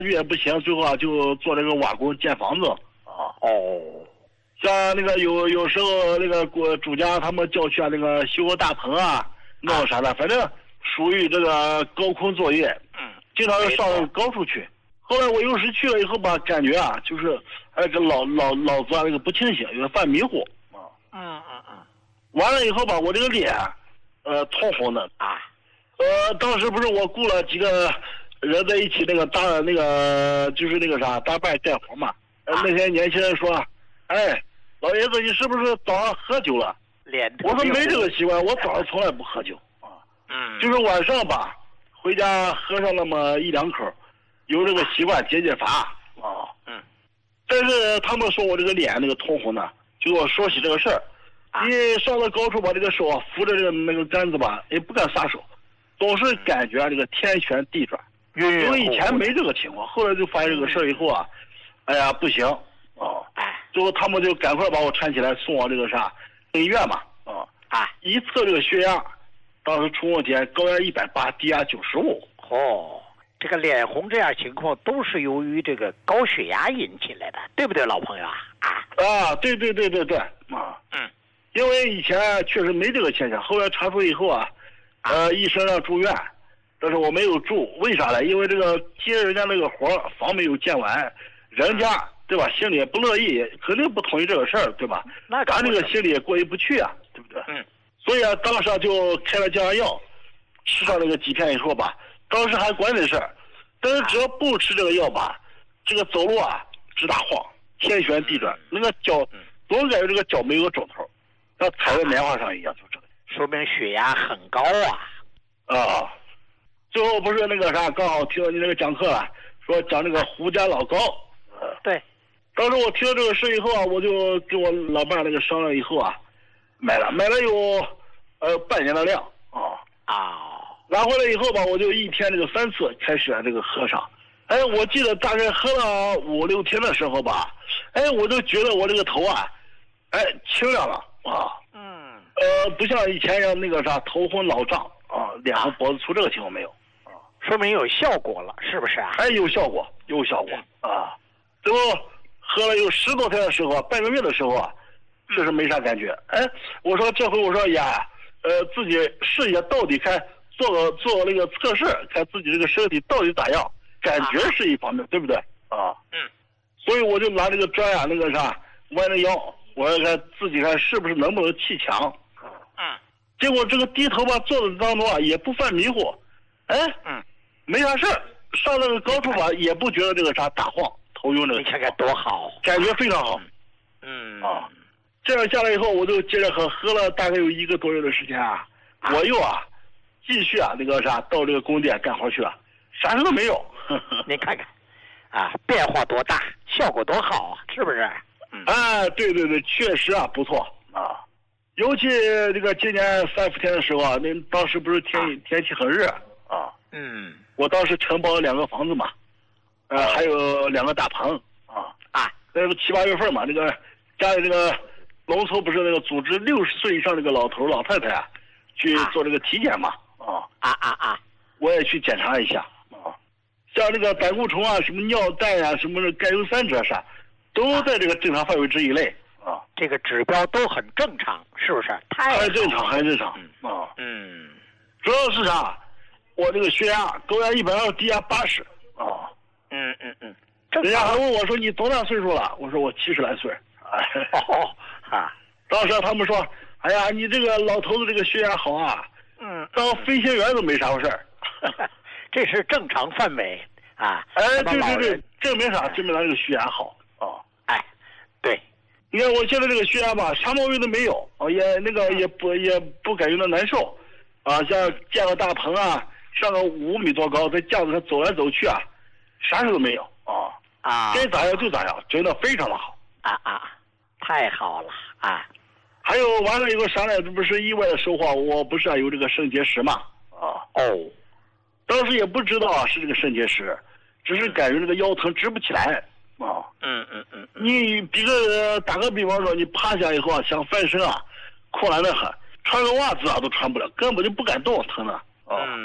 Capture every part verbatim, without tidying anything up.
也不行，最后啊就做这个瓦工建房子啊。 哦， 像那个有有时候那个国主家他们叫去啊，那个修个大棚啊，弄啥的，反正属于这个高空作业， 嗯， 经常上那个高处去。后来我有时去了以后吧，感觉啊，就是那个脑脑脑子啊那个不清醒，有点犯迷糊啊。 嗯嗯嗯。 完了以后吧，我这个脸，呃，通红的啊。 呃，当时不是我雇了几个人在一起那个搭那个就是那个啥搭伴干活嘛。呃，那些年轻人说，哎，老爷子你是不是早上喝酒了？ 脸我说没这个习惯，我早上从来不喝酒啊。 嗯。 就是晚上吧，回家喝上那么一两口。有这个习惯解解乏啊， 嗯， 但是他们说我这个脸那个通红呢，就给我说起这个事儿。你上了高处把这个手啊扶着这个那个杆子吧，也不敢撒手，总是感觉这个天旋地转。因为以前没这个情况，后来就发现这个事儿以后啊，哎呀不行啊，最后他们就赶快把我搀起来送往这个啥医院嘛啊啊， 一测这个血压，当时出问题，高压一百八，低压九十五。 哦。这个脸红这样情况都是由于这个高血压引起来的，对不对，老朋友啊？啊啊，对对对对对啊， 嗯， 因为以前确实没这个现象，后来查出以后啊，呃，医生让住院，但是我没有住，为啥呢？因为这个接人家那个活房没有建完，人家对吧，心里也不乐意，肯定不同意这个事儿，对吧？ 那咱这个心里也过意不去啊，对不对？ 嗯， 所以啊，当时就开了降压药，吃上那个几片以后吧。当时还管这事儿，但是只要不吃这个药吧，这个走路啊直打晃，天旋地转，那个脚总感觉这个脚没有肿头，像踩在棉花上一样，就这个。 说明血压很高啊！ 啊，最后不是那个啥，刚好听到你那个讲课了，说讲这个胡家老高。 呃、对。 当时我听到这个事以后啊，我就跟我老伴那个商量以后啊，买了买了有呃半年的量啊。 啊。 拿回来以后吧，我就一天这个三次开始这个喝上。哎，我记得大概喝了五六天的时候吧，哎，我就觉得我这个头啊，哎，清亮了啊。 嗯。 呃，不像以前一样那个啥头昏脑胀啊，脸和脖子粗，这个情况没有啊， 说明有效果了，是不是啊？ 哎，有效果，有效果啊。最后喝了有十多天的时候啊，半个月的时候啊，确实没啥感觉。哎，我说这回我说呀，呃，自己试一下到底看。做个做那个测试，看自己这个身体到底咋样，感觉是一方面，对不对啊？ 嗯。 所以我就拿这个砖呀，那个啥，弯着腰，我要看自己看是不是能不能砌墙。 嗯。 结果这个低头吧，做的当中啊，也不犯迷糊，哎， 嗯， 没啥事儿。上那个高处吧，也不觉得这个啥打晃、头晕这个。 你看看多好， 感觉非常好。 嗯。 啊，这样下来以后，我就接着喝，喝了大概有一个多月的时间啊，啊我又啊。继续啊，那个啥，到这个工地干活去了，啥事都没有。 您看看，啊，变化多大，效果多好啊，是不是？ 嗯。哎，对对对，确实啊，不错啊。尤其这个今年三伏天的时候啊，那当时不是天、啊、天气很热啊。 嗯。 我当时承包了两个房子嘛，呃，还有两个大棚啊。 啊。 那个七八月份嘛，这个家里这个农村不是那个组织六十岁以上这个老头老太太啊，去做这个体检嘛。啊啊啊啊！ 我也去检查一下啊，像这个胆固醇啊、什么尿袋啊、什么钙油三酯啥，都在这个正常范围之以内啊。 这个指标都很正常，是不是？太很正常，很正常啊。 嗯。 主要是啥？我这个血压高压一百二，低压八十啊。 嗯嗯嗯。 人家还问我说：“你多大岁数了？”我说：“我七十来岁。”哎。 哦啊！ 当时他们说：“哎呀，你这个老头子这个血压好啊。” 嗯， 当飞行员都没啥回事儿， 这是正常范围啊。 哎，对对对，证明啥？证明他这个血压好啊。 哎，对， 你看我现在这个血压吧，啥毛病都没有啊，也那个也不也不感觉到难受啊。像建个大棚啊，上个五米多高，在架子上走来走去啊，啥事都没有啊。 啊， 该咋样就咋样，真的非常的好。 啊啊，太好了啊！ 还有完了以后啥呢？这不是意外的收获，我不是啊有这个肾结石嘛啊。 哦。当时也不知道啊是这个肾结石，只是感觉这个腰疼直不起来啊。 嗯嗯嗯。 你比个打个比方说，你趴下以后啊，想翻身啊，困难的很，穿个袜子啊都穿不了，根本就不敢动，疼的啊。 嗯。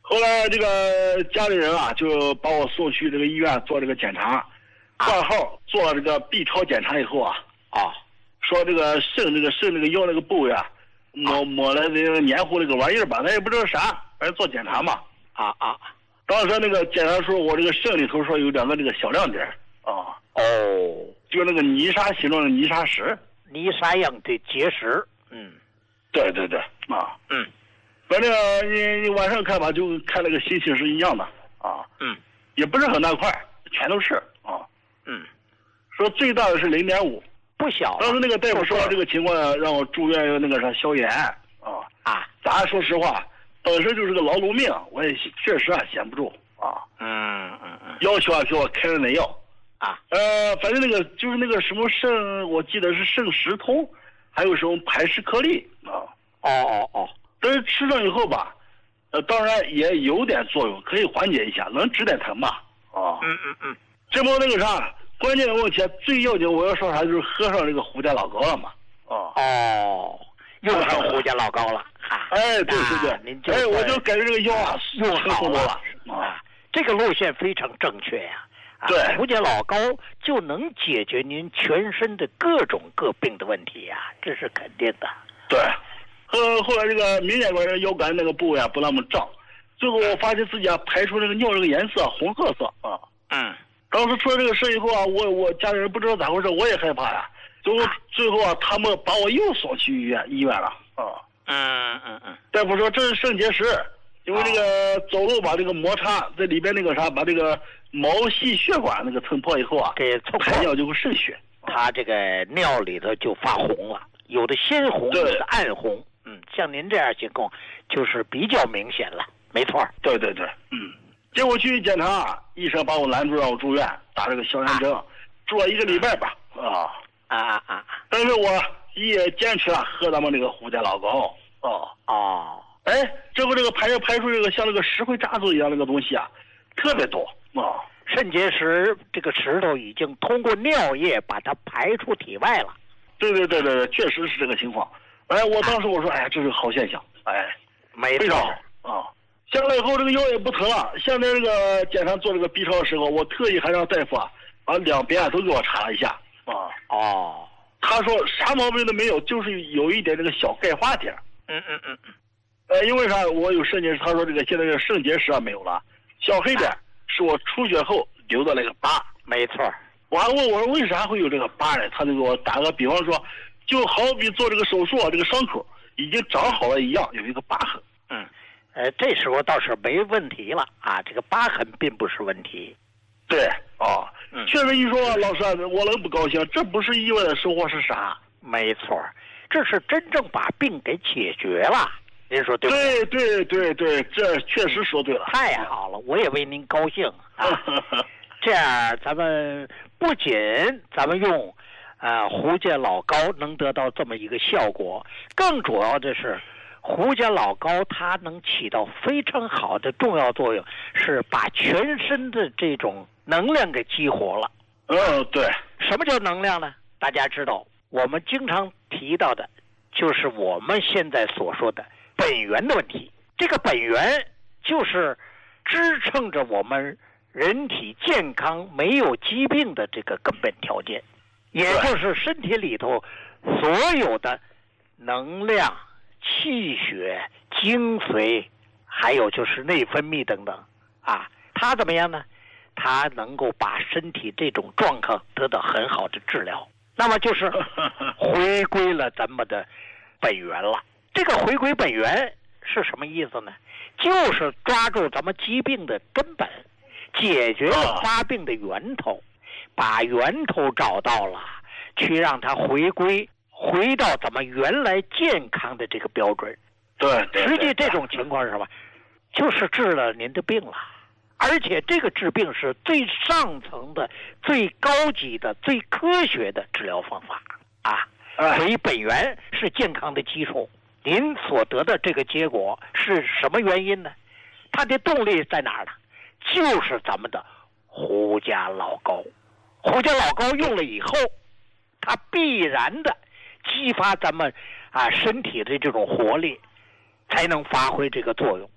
后来这个家里人啊，就把我送去这个医院做这个检查，挂号做了这个 B 超检查以后啊， 啊， 说这个肾这个肾这个腰那个部位啊，抹抹了那个黏糊那个玩意儿吧，咱也不知道啥，反正做检查嘛。 啊啊， 当时那个检查说我这个肾里头说有两个这个小亮点啊， 哦， 就那个泥沙形状的泥沙石， 泥沙样的结石，嗯， 对对对，啊， 嗯， 反正你你晚上看吧，就看那个心情是一样的啊， 嗯， 也不是很大块，全都是啊， 嗯， 说最大的是零点五， 不小。 当时那个大夫说这个情况让我住院那个啥消炎啊啊， 咱说实话，本身就是个劳碌命，我也确实啊闲不住啊， 嗯嗯嗯， 要求啊给我开了那药。 啊， 呃，反正那个就是那个什么肾，我记得是肾石通，还有什么排石颗粒啊。 哦哦哦， 但是吃上以后吧，呃，当然也有点作用，可以缓解一下，能止点疼吧。啊， 嗯嗯嗯， 这不那个啥，关键的问题最要紧，我要说啥就是喝上这个胡家老膏了嘛。啊， 哦，用上胡家老膏了。啊， 哎，对对对， 您就哎，我就感觉这个药啊用好了啊，这个路线非常正确呀。 对， 胡家老膏就能解决您全身的各种各病的问题呀、啊，这是肯定的。 对，后后来这个明显关于腰杆那个部位啊不那么胀，最后我发现自己啊排出这个尿这个颜色红褐色啊。 嗯。 当时出了这个事以后啊，我我家里人不知道咋回事，我也害怕呀。最后最后啊，他们把我又送去医院医院了啊。 嗯嗯嗯。 大夫说这是肾结石，因为这个走路把这个摩擦在里边那个啥，把这个毛细血管那个蹭破以后啊， 给蹭排尿就会渗血， 它这个尿里头就发红了，有的鲜红，有的暗红。嗯，像您这样情况就是比较明显了，没错。 对对对，嗯。结果去检查，医生把我拦住让我住院，打这个消炎针，啊、住了一个礼拜吧。啊啊啊啊！ 但是我也坚持了喝咱们这个胡家老膏。哦哦， 哎，这不这个排排出这个像那个石灰渣子一样那个东西啊，特别多啊。 肾结石这个石头已经通过尿液把它排出体外了。 对对对对对，确实是这个情况。哎，我当时我说，哎，这是个好现象，哎， 没非常好啊。下来以后这个腰也不疼了。现在这个检查做这个 B 超的时候，我特意还让大夫啊把两边啊都给我查了一下啊。 哦， 他说啥毛病都没有，就是有一点这个小钙化点。 嗯嗯嗯嗯。 呃，因为啥？我有肾结石，他说这个现在这个肾结石啊没有了，小黑点是我出血后留的那个疤。 没错。 我还问我说为啥会有这个疤呢？他就给我打个比方说，就好比做这个手术啊，这个伤口已经长好了一样，有一个疤痕。 嗯。呃，这时候倒是没问题了啊，这个疤痕并不是问题。 对啊，嗯、确实一说老师，我能不高兴？这不是意外的收获是啥？ 没错，这是真正把病给解决了。您说对不对？对对对对，这确实说对了。 太好了，我也为您高兴啊！这样，咱们不仅咱们用呃胡家老膏能得到这么一个效果，更主要的是。胡家老膏它能起到非常好的重要作用，是把全身的这种能量给激活了。 嗯，对。 什么叫能量呢？大家知道，我们经常提到的，就是我们现在所说的本源的问题。这个本源就是支撑着我们人体健康、没有疾病的这个根本条件，也就是身体里头所有的能量。气血、精髓，还有就是内分泌等等，啊，它怎么样呢？它能够把身体这种状况得到很好的治疗，那么就是回归了咱们的本源了。这个回归本源是什么意思呢？就是抓住咱们疾病的根本，解决了发病的源头，把源头找到了，去让它回归。回到咱们原来健康的这个标准， 对，对实际这种情况是什么？就是治了您的病了，而且这个治病是最上层的、最高级的、最科学的治疗方法啊！所以本源是健康的基础。您所得的这个结果是什么原因呢？它的动力在哪儿呢？就是咱们的胡家老膏。胡家老膏用了以后，它必然的。激发咱们啊身体的这种活力，才能发挥这个作用。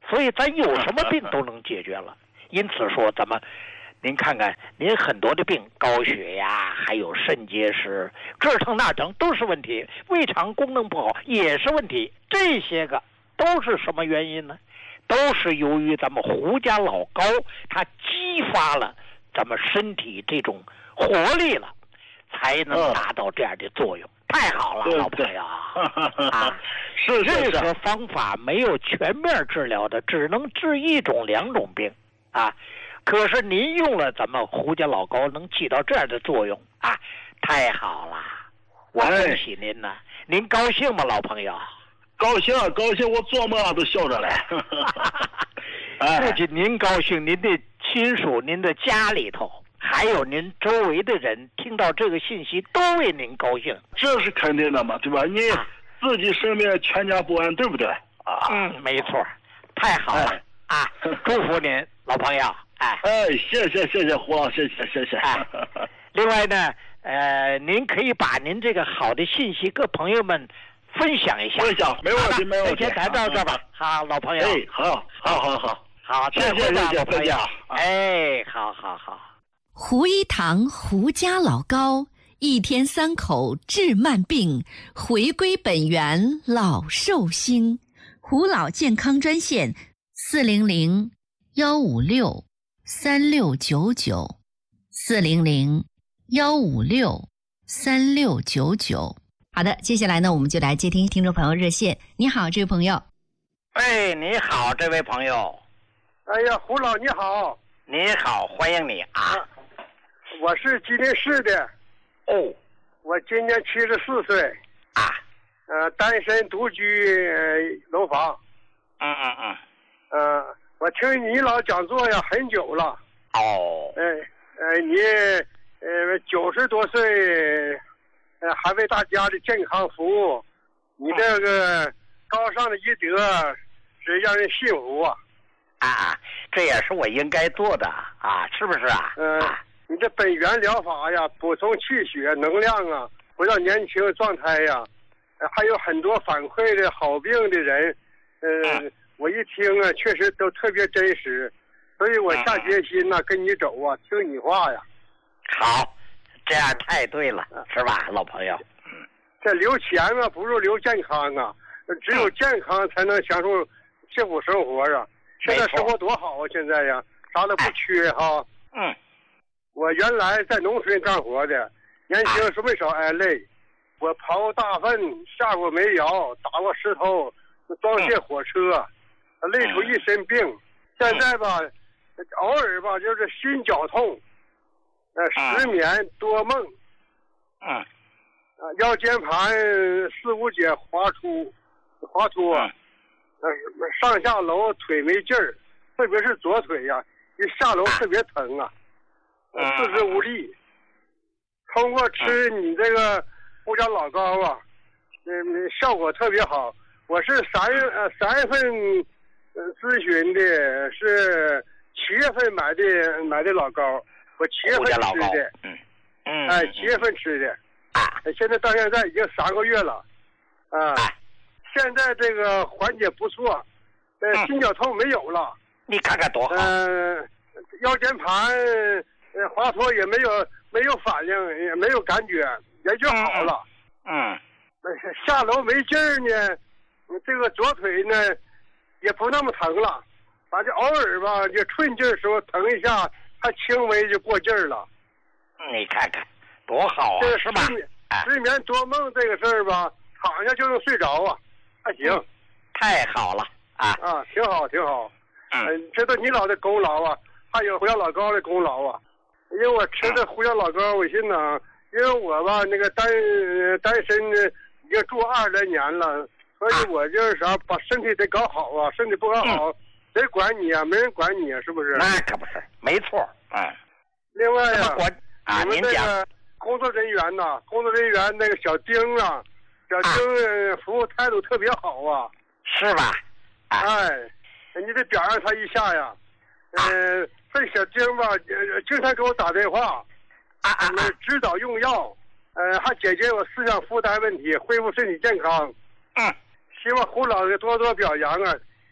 所以咱有什么病都能解决了。因此说，咱们您看看，您很多的病，高血压，还有肾结石，这疼那疼都是问题，胃肠功能不好也是问题，这些个都是什么原因呢？都是由于咱们胡家老高，它激发了咱们身体这种活力了，才能达到这样的作用。太好了，老朋友啊！ 是是是， 任何方法没有全面治疗的，只能治一种两种病啊。可是您用了咱们胡家老高，能起到这样的作用啊！太好了，我恭喜您呢！您高兴吗，老朋友？ 高兴高兴，我做梦都笑着来。 不仅您高兴，您的亲属、您的家里头，还有您周围的人，听到这个信息都为您高兴。 这是肯定的嘛，对吧？你自己身边全家不安，对不对？ 啊，嗯，没错，太好了、哎、啊！祝福您，老朋友。哎哎，谢谢谢谢胡老师，谢谢谢谢。 哎，另外呢，呃，您可以把您这个好的信息跟朋友们分享一下。 分享没问题，没问题。 先谈到这吧。好，老朋友。 哎，好，好，好，好， 好， 谢谢谢谢朋友。 哎，好好好。 胡一堂胡家老高，一天三口治慢病，回归本源老寿星。胡老健康专线：四零零幺五六三六九九，四零零幺五六三六九九。好的，接下来呢，我们就来接听听众朋友热线。你好，这位朋友。 哎，你好，这位朋友。 哎呀，胡老你好。 你好，欢迎你啊。 我是吉林市的。 哦。 我今年七十四岁。 啊。 呃，单身独居、呃、楼房。 嗯嗯嗯。 呃，我听你老讲座呀很久了。 哦。 哎呃，你呃九十多岁。呃，还为大家的健康服务，你这个高尚的医德是让人信服啊！ 啊，这也是我应该做的啊，是不是啊？ 嗯、呃，你这本源疗法呀，补充气血能量啊，回到年轻状态呀，呃、还有很多反馈的好病的人，呃，嗯、我一听啊，确实都特别真实，所以我下决心呐、啊，跟你走啊，听你话呀。 好。这样太对了，是吧，老朋友？ 这留钱啊，不如留健康啊！只有健康才能享受幸福生活啊！现在生活多好啊！现在呀，啥都不缺哈。 嗯。 我原来在农村干活的，年轻时没少挨累。我刨大粪，下过煤窑，打过石头，装卸火车，累出一身病。现在吧，偶尔吧，就是心绞痛。呃，失眠多梦， 嗯， 啊，腰间盘四五节滑出，滑脱，呃，上下楼腿没劲儿，特别是左腿呀、啊，一下楼特别疼啊，呃、四肢无力。通过吃你这个胡家老高啊，嗯，效果特别好。我是三月呃三月份呃咨询的，是七月份买的买的老高。我七月份吃的， 嗯嗯， 哎，七月份吃的， 啊， 现在到现在已经三个月了，啊，现在这个缓解不错，呃，心绞痛没有了， 你看看多好， 嗯、呃，腰间盘呃滑脱也没有没有反应，也没有感觉，也就好了， 嗯， 嗯下楼没劲儿呢，这个左腿呢也不那么疼了，反正偶尔吧，就寸劲儿时候疼一下。他轻微就过劲儿了， 你看看多好啊， 这是吧？ 失眠多梦这个事儿吧，躺下就能睡着啊，还行， 嗯、太好了啊啊，挺好挺好， 嗯， 呃、这都你老的功劳啊，还有胡家老高的功劳啊，因为我吃的胡家老高，我心呢，因为我吧那个单单身呢已经住二十来年了，所以我就是啥，把身体得搞好啊，身体不搞好。嗯谁管你啊？没人管你啊，是不是？ 那可不是，没错。嗯。 另外呀、 啊， 你们这个工作人员呐，工作人员那个小丁啊，小丁、啊、服务态度特别好啊， 是吧？ 啊、哎，你得表扬他一下呀。呃，啊、这小丁吧，呃，经常给我打电话， 啊啊， 啊指导用药，呃，还解决我思想负担问题，恢复身体健康。 嗯。 希望胡老师多多表扬啊。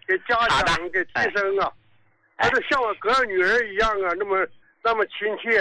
给加强，给提升啊。他就像我哥女儿一样啊，那么那么亲切。